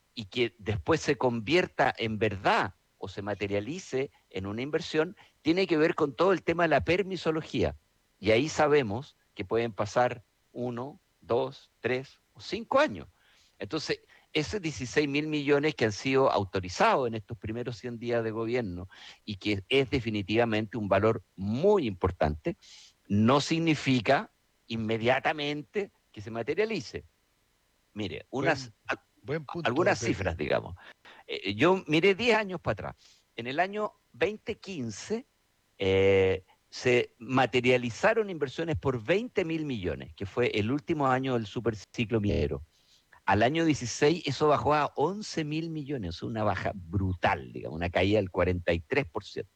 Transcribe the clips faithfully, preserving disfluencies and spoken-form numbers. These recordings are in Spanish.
y que después se convierta en verdad o se materialice en una inversión, tiene que ver con todo el tema de la permisología. Y ahí sabemos que pueden pasar uno, dos, tres o cinco años. Entonces, esos dieciséis mil millones que han sido autorizados en estos primeros cien días de gobierno y que es definitivamente un valor muy importante, no significa inmediatamente que se materialice. Mire, unas, Buen, buen punto, algunas Pepe. cifras, digamos. Eh, yo miré diez años para atrás. En el año dos mil quince eh, se materializaron inversiones por veinte mil millones, que fue el último año del superciclo minero. Al año dieciséis eso bajó a once mil millones, una baja brutal, digamos, una caída del cuarenta y tres por ciento.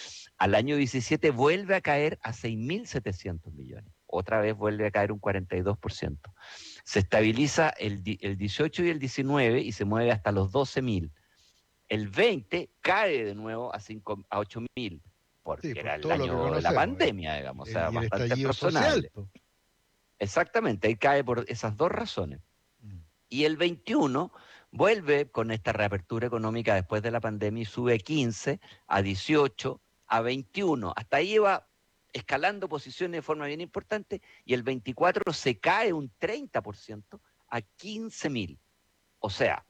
Al año diecisiete vuelve a caer a seis mil setecientos millones. Otra vez vuelve a caer un cuarenta y dos por ciento. Se estabiliza el, el dieciocho y el diecinueve y se mueve hasta los doce mil. El veinte cae de nuevo a, cinco, a ocho mil, Sí, porque por era el todo lo que año de la conocemos. El, pandemia, digamos, o el- sea, y el bastante estallido social, razonable. po. Exactamente, ahí cae por esas dos razones. Mm. Y el veintiuno vuelve con esta reapertura económica después de la pandemia y sube a quince, a dieciocho, a veintiuno. Hasta ahí va escalando posiciones de forma bien importante y el veinticuatro se cae un treinta por ciento a quince mil. O sea,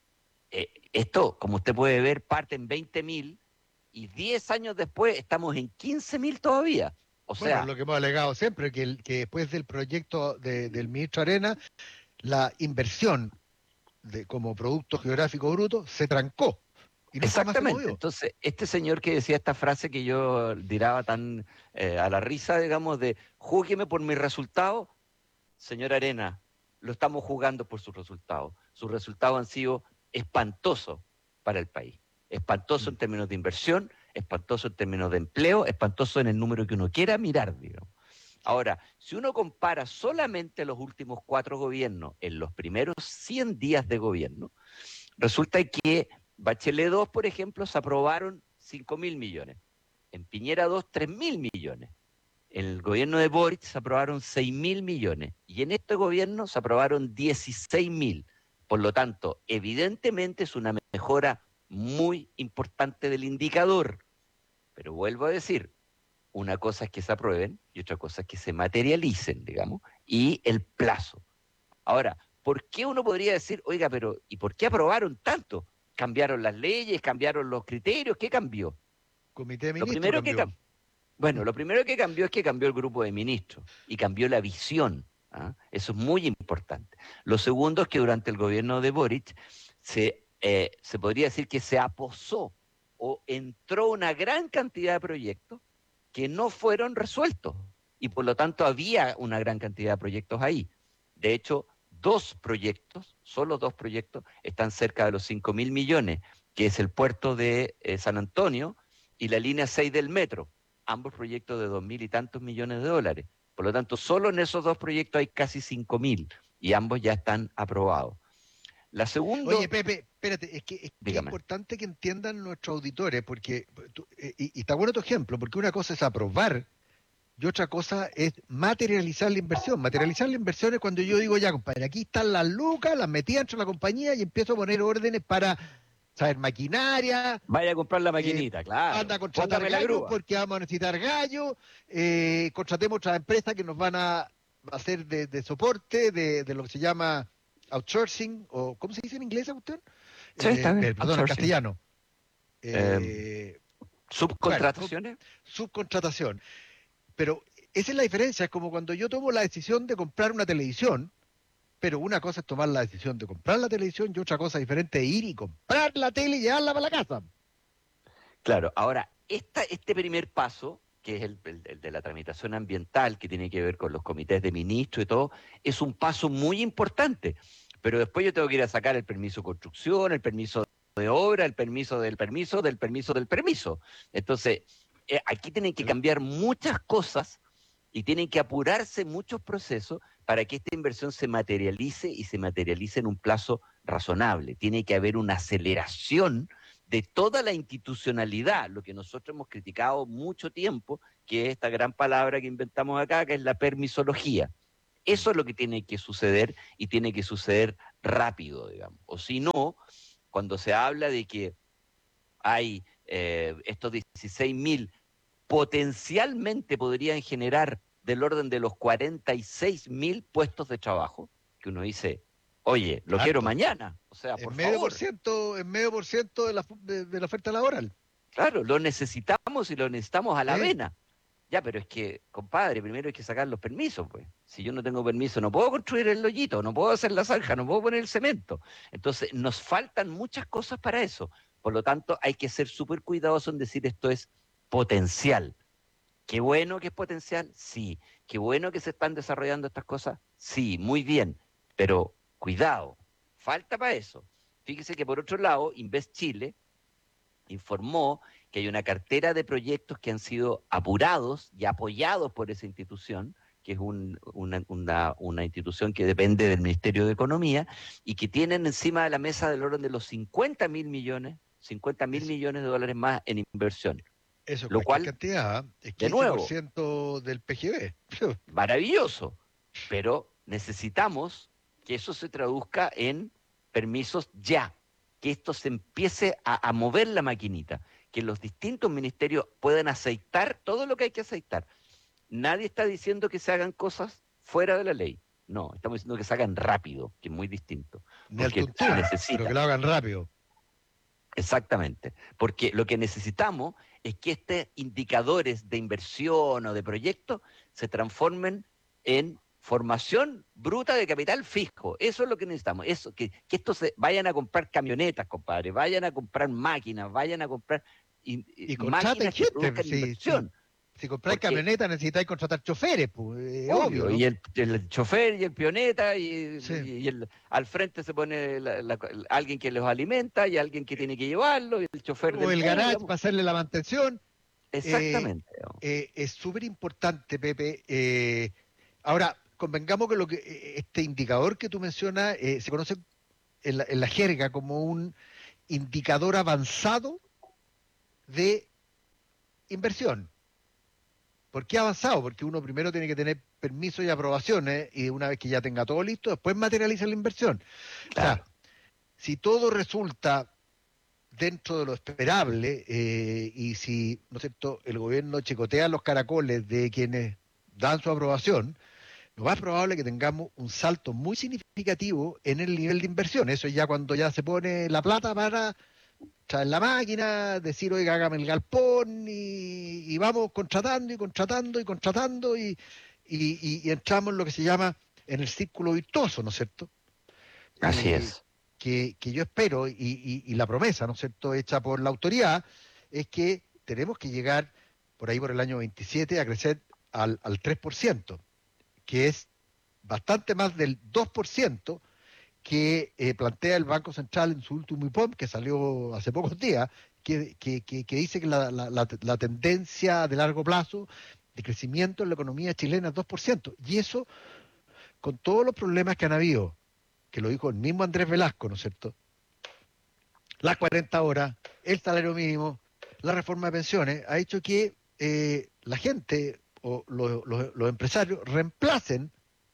eh, esto, como usted puede ver, parte en veinte mil y diez años después estamos en quince mil todavía. O Bueno, sea, lo que hemos alegado siempre, que, el, que después del proyecto de- del ministro Arena, la inversión de, como producto geográfico bruto se trancó y nunca más se exactamente. movió. Entonces, este señor que decía esta frase que yo diraba tan eh, a la risa, digamos, de júgueme por mis resultados, señor Arena, lo estamos jugando por sus resultados. Sus resultados han sido espantosos para el país. Espantoso Mm. en términos de inversión, espantoso en términos de empleo, espantoso en el número que uno quiera mirar, digamos. Ahora, si uno compara solamente los últimos cuatro gobiernos en los primeros cien días de gobierno, resulta que Bachelet dos, por ejemplo, se aprobaron cinco mil millones. En Piñera dos, tres mil millones. En el gobierno de Boric se aprobaron seis mil millones. Y en este gobierno se aprobaron dieciséis mil. Por lo tanto, evidentemente es una mejora muy importante del indicador. Pero vuelvo a decir, una cosa es que se aprueben y otra cosa es que se materialicen, digamos, y el plazo. Ahora, ¿por qué uno podría decir, oiga, pero ¿y por qué aprobaron tanto? ¿Cambiaron las leyes? ¿Cambiaron los criterios? ¿Qué cambió? Comité de Lo ministros primero que cambió. cambió, bueno, lo primero que cambió es que cambió el grupo de ministros y cambió la visión. ¿Ah? Eso es muy importante. Lo segundo es que durante el gobierno de Boric se, eh, se podría decir que se aposó o entró una gran cantidad de proyectos que no fueron resueltos y por lo tanto había una gran cantidad de proyectos ahí. De hecho, dos proyectos, solo dos proyectos, están cerca de los cinco mil millones, que es el puerto de eh, San Antonio y la línea seis del metro, ambos proyectos de dos mil y tantos millones de dólares. Por lo tanto, solo en esos dos proyectos hay casi cinco mil y ambos ya están aprobados. La Oye, segunda, Pepe, espérate, es que es que es dígame. importante que entiendan nuestros auditores, porque, tú- eh, y, y está bueno tu ejemplo, porque una cosa es aprobar y otra cosa es materializar la inversión. Materializar la inversión es cuando yo digo, ya, compadre, aquí están las lucas, las metí dentro de la compañía y empiezo a poner órdenes para, saber, maquinaria, Vaya a comprar la eh, maquinita, anda claro. a contratar Póngame la gallos grúa. porque vamos a necesitar gallos, eh, contratemos otras empresas que nos van a hacer de, de soporte, de, de lo que se llama outsourcing, o ¿cómo se dice en inglés, usted? Sí, está Eh, bien, eh, perdón, en outsourcing. castellano. Eh, Eh, bueno, co- subcontrataciones. subcontratación. Pero esa es la diferencia, es como cuando yo tomo la decisión de comprar una televisión, pero una cosa es tomar la decisión de comprar la televisión y otra cosa diferente es ir y comprar la tele y llevarla para la casa. Claro, ahora, esta, este primer paso, que es el, el- el de la tramitación ambiental, que tiene que ver con los comités de ministros y todo, es un paso muy importante. Pero después yo tengo que ir a sacar el permiso de construcción, el permiso de obra, el permiso del permiso, del permiso del permiso. Entonces, eh, aquí tienen que El- cambiar muchas cosas y tienen que apurarse muchos procesos para que esta inversión se materialice y se materialice en un plazo razonable. Tiene que haber una aceleración de toda la institucionalidad, lo que nosotros hemos criticado mucho tiempo, que es esta gran palabra que inventamos acá, que es la permisología. Eso es lo que tiene que suceder y tiene que suceder rápido, digamos. O si no, cuando se habla de que hay eh, estos dieciséis mil potencialmente podrían generar del orden de los cuarenta y seis mil puestos de trabajo, que uno dice, oye, lo quiero Harto. mañana, o sea, En por medio por favor. ciento, en medio por ciento de la, de, de la oferta laboral. Claro, lo necesitamos y lo necesitamos a la ¿Eh? vena. Ya, pero es que, compadre, primero hay que sacar los permisos, pues. Si yo no tengo permiso, no puedo construir el hoyito, no puedo hacer la zanja, no puedo poner el cemento. Entonces, nos faltan muchas cosas para eso. Por lo tanto, hay que ser súper cuidadoso en decir esto es potencial. Qué bueno que es potencial, sí. Qué bueno que se están desarrollando estas cosas, sí, muy bien. Pero cuidado, falta para eso. Fíjese que por otro lado, Invest Chile informó que hay una cartera de proyectos que han sido apurados y apoyados por esa institución, que es un, una, una, una institución que depende del Ministerio de Economía, y que tienen encima de la mesa del orden de los cincuenta mil millones, cincuenta mil Eso, millones de dólares más en inversión. eso es Lo cualquier cual, cantidad, ¿ah? Es de quince por nuevo, ciento del P G B. maravilloso, pero necesitamos que eso se traduzca en permisos ya, que esto se empiece a, a mover la maquinita, que los distintos ministerios puedan aceitar todo lo que hay que aceitar. Nadie está diciendo que se hagan cosas fuera de la ley. No, estamos diciendo que se hagan rápido, que es muy distinto, Ni al porque se tuntún, pero que necesita. lo hagan rápido. Exactamente, porque lo que necesitamos es que estos indicadores de inversión o de proyectos se transformen en formación bruta de capital fijo. Eso es lo que necesitamos, eso, que, que estos se vayan a comprar camionetas, compadre, vayan a comprar máquinas, vayan a comprar in- Y contraten máquinas que gente. produzcan Si, si, inversión, si compráis porque camioneta necesitáis contratar choferes, pues, eh, obvio, obvio, ¿no? y el, el chofer y el pioneta, y, Sí. y el, al frente se pone la- la- alguien que los alimenta y alguien que tiene que llevarlo, y el chofer O del el bus, garage digamos. para hacerle la mantención. Eh, Exactamente. ¿No? eh, es súper importante, Pepe. Eh, ahora, convengamos que, lo que eh, este indicador que tú mencionas eh, se conoce en la, en la jerga como un indicador avanzado de inversión. ¿Por qué avanzado? Porque uno primero tiene que tener permisos y aprobaciones y una vez que ya tenga todo listo, después materializa la inversión. O sea, Claro. si todo resulta dentro de lo esperable eh, y si, ¿no es cierto?, el gobierno chicotea los caracoles de quienes dan su aprobación, lo más probable es que tengamos un salto muy significativo en el nivel de inversión. Eso ya cuando ya se pone la plata para traer la máquina, decir, oiga, hágame el galpón y, y vamos contratando y contratando y contratando y, y, y- y entramos en lo que se llama en el círculo virtuoso, ¿no es cierto? Así Eh, es. que, que yo espero y, y- y la promesa, ¿no es cierto?, hecha por la autoridad, es que tenemos que llegar por ahí por el año veintisiete a crecer al, al tres por ciento, que es bastante más del dos por ciento que eh, plantea el Banco Central en su último I P O M, que salió hace pocos días, que, que- que- que dice que la, la- la- la tendencia de largo plazo de crecimiento en la economía chilena es dos por ciento. Y eso, con todos los problemas que han habido, que lo dijo el mismo Andrés Velasco, ¿no es cierto? Las cuarenta horas, el salario mínimo, la reforma de pensiones, ha hecho que eh, la gente o los, los- los empresarios reemplacen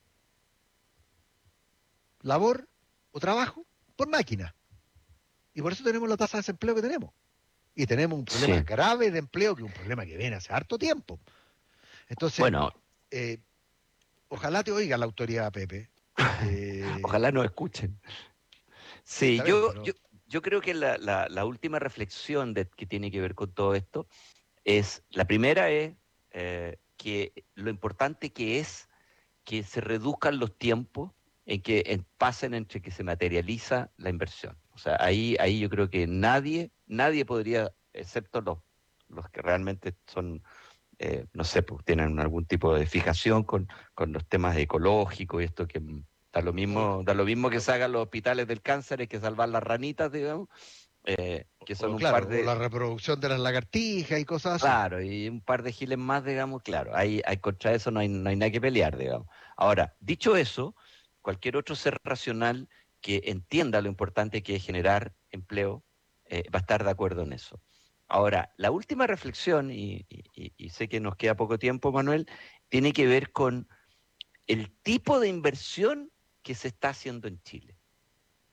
labor o trabajo por máquina. Y por eso tenemos la tasa de desempleo que tenemos. Y tenemos un problema Sí. grave de empleo, que es un problema que viene hace harto tiempo. Entonces, Bueno, eh, ojalá te oiga la autoridad, Pepe. Eh, ojalá nos escuchen. sí, Sí, está bien, yo, yo, pero yo creo que la, la, la última reflexión de, que tiene que ver con todo esto es, la primera es eh, que lo importante que es que se reduzcan los tiempos en que en- pasen entre que se materializa la inversión. O sea, ahí, ahí yo creo que nadie, nadie podría, excepto los, los que realmente son, eh, no sé, pues tienen algún tipo de fijación con, con los temas ecológicos y esto que mm, da lo o, mismo, da lo mismo que o- se hagan los hospitales del cáncer, es que salvar las ranitas, digamos, eh, que son o, un claro, par o la de, reproducción de las lagartijas y cosas así. claro, y un par de giles más, digamos, claro, ahí, ahí contra eso no hay, no hay nada que pelear, digamos. Ahora, dicho eso, cualquier otro ser racional que entienda lo importante que es generar empleo eh, va a estar de acuerdo en eso. Ahora, la última reflexión, y, y- y sé que nos queda poco tiempo, Manuel, tiene que ver con el tipo de inversión que se está haciendo en Chile.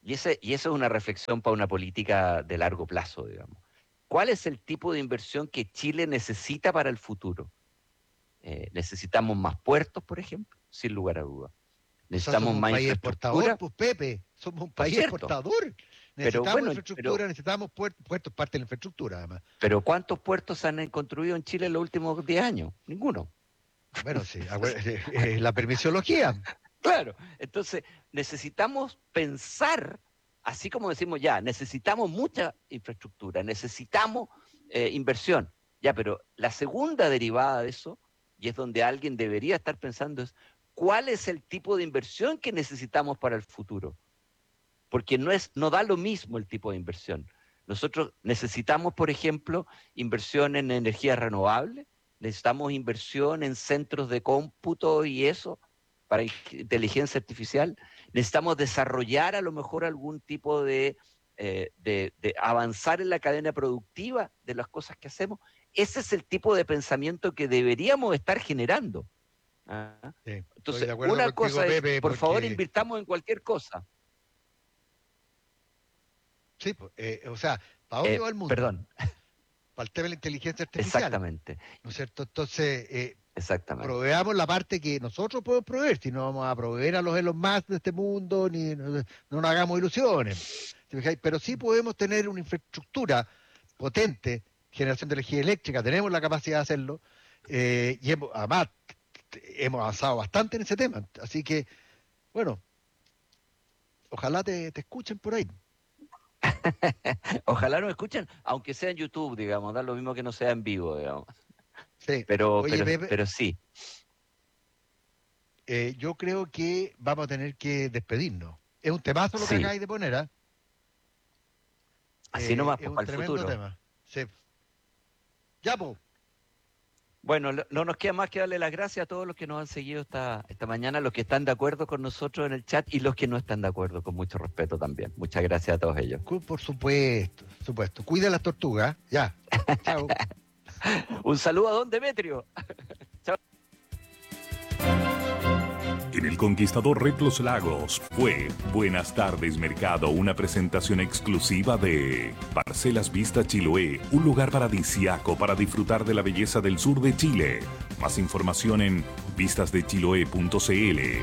Y, ese, y eso es una reflexión para una política de largo plazo, digamos. ¿Cuál es el tipo de inversión que Chile necesita para el futuro? Eh, ¿Necesitamos más puertos, por ejemplo? Sin lugar a dudas. ¿Necesitamos o sea, más país infraestructura? Exportador, pues Pepe, somos un país cierto. exportador. Necesitamos pero, bueno, infraestructura, pero, necesitamos puertos, puertos, parte de la infraestructura además. Pero ¿cuántos puertos se han construido en Chile en los últimos diez años? Ninguno. Bueno, sí, eh, la permisología. Claro, entonces necesitamos pensar, así como decimos ya, necesitamos mucha infraestructura, necesitamos eh, inversión, ya, pero la segunda derivada de eso, y es donde alguien debería estar pensando, es cuál es el tipo de inversión que necesitamos para el futuro, porque no, es, no da lo mismo el tipo de inversión. Nosotros necesitamos, por ejemplo, inversión en energías renovables, necesitamos inversión en centros de cómputo y eso, para inteligencia artificial, necesitamos desarrollar a lo mejor algún tipo de, eh, de, de avanzar en la cadena productiva de las cosas que hacemos. Ese es el tipo de pensamiento que deberíamos estar generando. ¿Ah? Sí, entonces, una cosa contigo, es, Pepe, por porque... favor, invirtamos en cualquier cosa. Sí, eh, o sea, ¿para dónde eh, va el mundo? Perdón. Para el tema de la inteligencia artificial. Exactamente. ¿No es cierto? Entonces, eh, Exactamente. proveamos la parte que nosotros podemos proveer, si no vamos a proveer a los Elon Musk de este mundo, ni no, no nos hagamos ilusiones. Pero sí podemos tener una infraestructura potente, generación de energía eléctrica, tenemos la capacidad de hacerlo, eh, y hemos, además hemos avanzado bastante en ese tema. Así que, bueno, ojalá te, te escuchen por ahí. Ojalá nos escuchen, aunque sea en YouTube, digamos, da lo mismo que no sea en vivo, digamos. Sí. Pero, Oye, pero, Pepe, pero sí. Eh, yo creo que vamos a tener que despedirnos. Es un temazo lo sí. que acabáis de poner, ¿eh? Así nomás, eh, pues, para el futuro. Tema. Sí. Ya, pues. Bueno, no nos queda más que darle las gracias a todos los que nos han seguido esta, esta mañana, los que están de acuerdo con nosotros en el chat y los que no están de acuerdo, con mucho respeto también. Muchas gracias a todos ellos. Por supuesto, por supuesto. Cuida las tortugas, ya. Chao. Un saludo a don Demetrio. Chao. En el Conquistador Red Los Lagos fue Buenas tardes Mercado, una presentación exclusiva de Parcelas Vista Chiloé, un lugar paradisiaco para disfrutar de la belleza del sur de Chile. Más información en vistas de chiloé punto c l.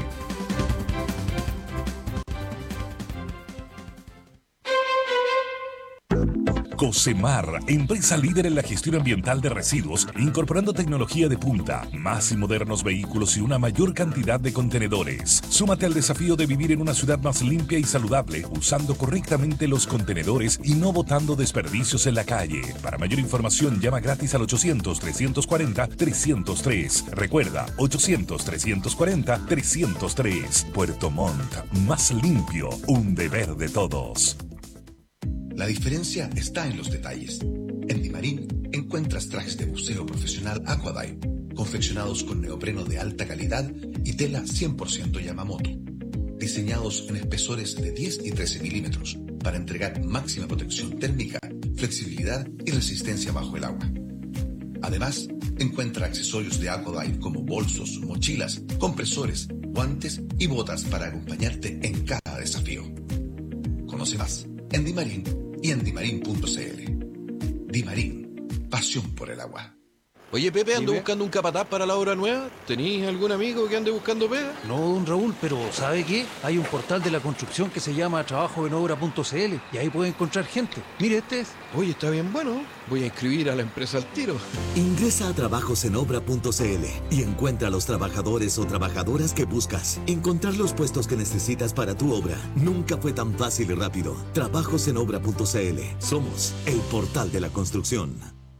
Cocemar, empresa líder en la gestión ambiental de residuos, incorporando tecnología de punta, más y modernos vehículos y una mayor cantidad de contenedores. Súmate al desafío de vivir en una ciudad más limpia y saludable, usando correctamente los contenedores y no botando desperdicios en la calle. Para mayor información, llama gratis al ochocientos, trescientos cuarenta, trescientos tres. Recuerda, ochocientos, trescientos cuarenta, trescientos tres. Puerto Montt, más limpio, un deber de todos. La diferencia está en los detalles. En Dimarín encuentras trajes de buceo profesional Aquadive, confeccionados con neopreno de alta calidad y tela cien por ciento Yamamoto, diseñados en espesores de diez y trece milímetros para entregar máxima protección térmica, flexibilidad y resistencia bajo el agua. Además, encuentra accesorios de Aquadive como bolsos, mochilas, compresores, guantes y botas para acompañarte en cada desafío. Conoce más en Dimarín y en dimarín punto c l. Dimarín, pasión por el agua. Oye, Pepe, ando buscando un capataz para la obra nueva. ¿Tenís algún amigo que ande buscando pega? No, don Raúl, pero ¿sabe qué? Hay un portal de la construcción que se llama trabajo en obra punto c l y ahí puede encontrar gente. Mire, este es. Oye, está bien bueno. Voy a inscribir a la empresa al tiro. Ingresa a trabajos en obra punto c l y encuentra a los trabajadores o trabajadoras que buscas. Encontrar los puestos que necesitas para tu obra nunca fue tan fácil y rápido. trabajos en obra punto c l. Somos el portal de la construcción.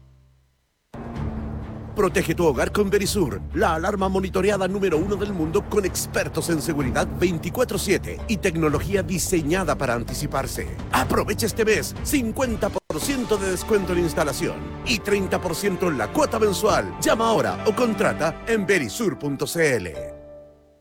Protege tu hogar con Verisur, la alarma monitoreada número uno del mundo con expertos en seguridad veinticuatro siete y tecnología diseñada para anticiparse. Aprovecha este mes cincuenta por ciento de descuento en instalación y treinta por ciento en la cuota mensual. Llama ahora o contrata en verisur punto c l.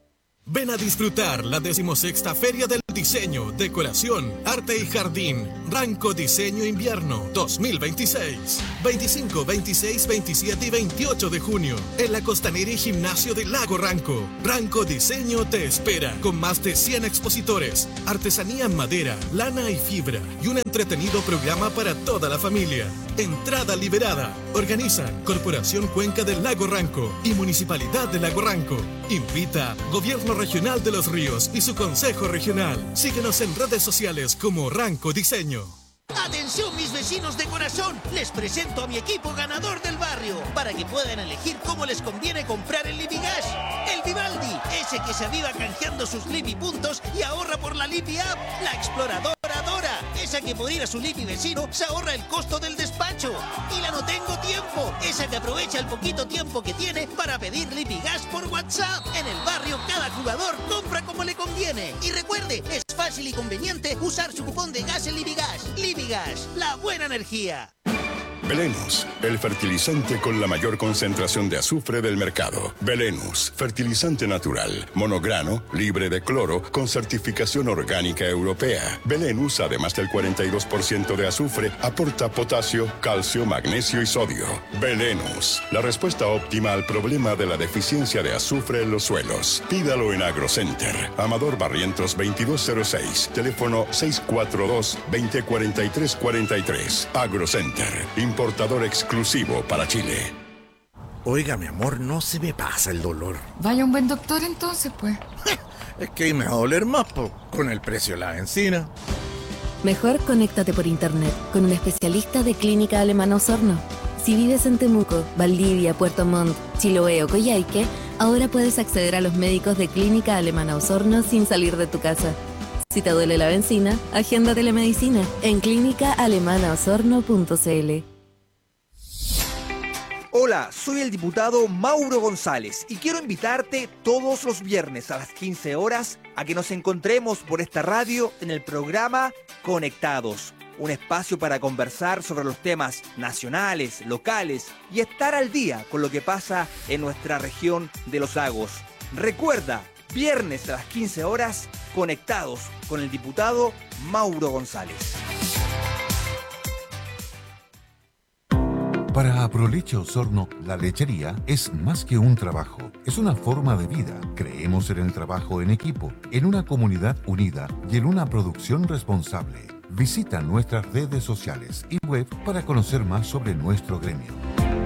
Ven a disfrutar la decimosexta Feria del Diseño, Decoración, Arte y Jardín, Ranco Diseño Invierno dos mil veintiséis. veinticinco, veintiséis, veintisiete y veintiocho de junio. En la Costanera y Gimnasio del Lago Ranco. Ranco Diseño te espera con más de cien expositores, artesanía en madera, lana y fibra y un entretenido programa para toda la familia. Entrada liberada. Organizan Corporación Cuenca del Lago Ranco y Municipalidad del Lago Ranco. Invita Gobierno Regional de los Ríos y su Consejo Regional. Síguenos en redes sociales como Ranco Diseño. ¡Atención, mis vecinos de corazón! Les presento a mi equipo ganador del barrio para que puedan elegir cómo les conviene comprar el Lipigas. El Vivaldi, ese que se aviva canjeando sus Lipi puntos y ahorra por la Lipi App. La Exploradora Dora, esa que por ir a su Lipi vecino se ahorra el costo del despacho. Y la No Tengo Tiempo, esa que aprovecha el poquito tiempo que tiene para pedir Lipigas por WhatsApp. En el barrio cada jugador compra como le conviene. Y recuerde, es fácil y conveniente usar su cupón de gas en Lipigas. Lipigas, la buena energía. Belenus, el fertilizante con la mayor concentración de azufre del mercado. Belenus, fertilizante natural, monograno, libre de cloro, con certificación orgánica europea. Belenus, además del cuarenta y dos por ciento de azufre, aporta potasio, calcio, magnesio y sodio. Belenus, la respuesta óptima al problema de la deficiencia de azufre en los suelos. Pídalo en AgroCenter. Amador Barrientos veintidós cero seis, teléfono seis cuatro dos, dos cero cuatro tres cuatro tres. AgroCenter, importador exclusivo para Chile. Oiga, mi amor, no se me pasa el dolor. Vaya un buen doctor entonces, pues. Es que ahí me va a doler más, po, con el precio de la benzina. Mejor conéctate por internet con un especialista de Clínica Alemana Osorno. Si vives en Temuco, Valdivia, Puerto Montt, Chiloé o Coyhaique, ahora puedes acceder a los médicos de Clínica Alemana Osorno sin salir de tu casa. Si te duele la benzina, agenda telemedicina en clínica alemana osorno punto c l. Hola, soy el diputado Mauro González y quiero invitarte todos los viernes a las quince horas a que nos encontremos por esta radio en el programa Conectados, un espacio para conversar sobre los temas nacionales, locales y estar al día con lo que pasa en nuestra región de los lagos. Recuerda, viernes a las quince horas, Conectados con el diputado Mauro González. Para Aproleche Osorno, la lechería es más que un trabajo, es una forma de vida. Creemos en el trabajo en equipo, en una comunidad unida y en una producción responsable. Visita nuestras redes sociales y web para conocer más sobre nuestro gremio.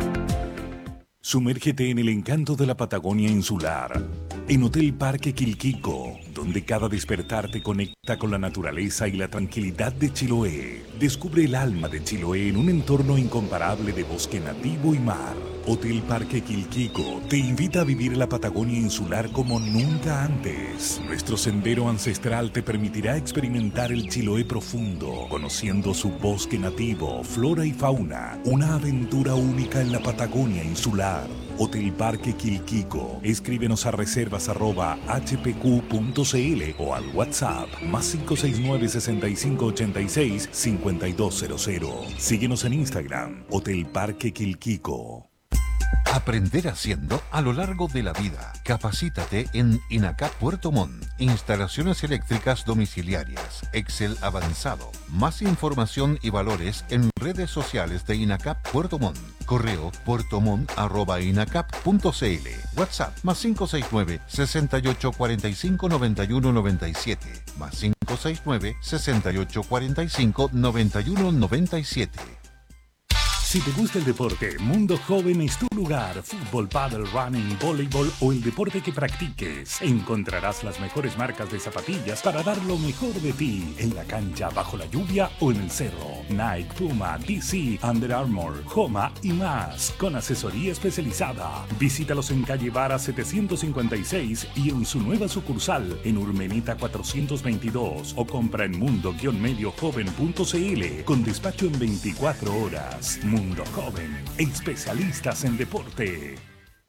Sumérgete en el encanto de la Patagonia insular, en Hotel Parque Quilquico, donde cada despertar te conecta con la naturaleza y la tranquilidad de Chiloé. Descubre el alma de Chiloé en un entorno incomparable de bosque nativo y mar. Hotel Parque Quilquico te invita a vivir la Patagonia insular como nunca antes. Nuestro sendero ancestral te permitirá experimentar el Chiloé profundo, conociendo su bosque nativo, flora y fauna. Una aventura única en la Patagonia insular. Hotel Parque Quilquico. Escríbenos a reservas arroba h p q punto c l o al WhatsApp más cinco seis nueve, seis cinco ocho seis, cinco dos cero cero. Síguenos en Instagram, Hotel Parque Quilquico. Aprender haciendo a lo largo de la vida. Capacítate en INACAP Puerto Montt. Instalaciones eléctricas domiciliarias. Excel avanzado. Más información y valores en redes sociales de INACAP Puerto Montt. Correo puertomont arroba inacap punto c l. WhatsApp más cinco seis nueve, seis ocho cuatro cinco, nueve uno nueve siete. Más cinco seis nueve, seis ocho cuatro cinco, nueve uno nueve siete. Si te gusta el deporte, Mundo Joven es tu lugar. Fútbol, pádel, running, voleibol o el deporte que practiques. Encontrarás las mejores marcas de zapatillas para dar lo mejor de ti. En la cancha, bajo la lluvia o en el cerro. Nike, Puma, D C, Under Armour, Homa y más. Con asesoría especializada. Visítalos en calle Vara setecientos cincuenta y seis y en su nueva sucursal en Urmeneta cuatrocientos veintidós. O compra en mundo medio joven punto c l con despacho en veinticuatro horas. Mundo Joven, especialistas en deporte.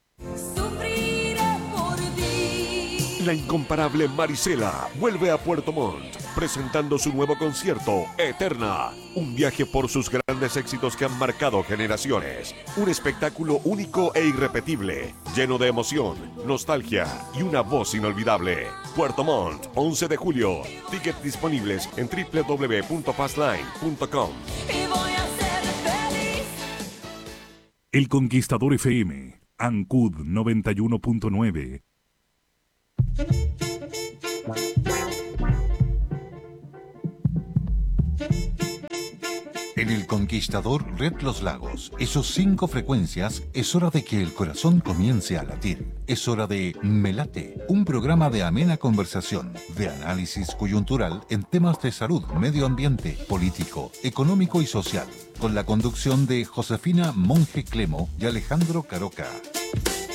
Sufriré por ti. La incomparable Marisela vuelve a Puerto Montt, presentando su nuevo concierto, Eterna. Un viaje por sus grandes éxitos que han marcado generaciones. Un espectáculo único e irrepetible, lleno de emoción, nostalgia y una voz inolvidable. Puerto Montt, once de julio. Tickets disponibles en doble u doble u doble u punto fastline punto com. El Conquistador F M, Ancud noventa y uno punto nueve. En el Conquistador Red Los Lagos, esos cinco frecuencias, es hora de que el corazón comience a latir. Es hora de Melate, un programa de amena conversación, de análisis coyuntural en temas de salud, medio ambiente, político, económico y social, con la conducción de Josefina Monje Clemo y Alejandro Caroca.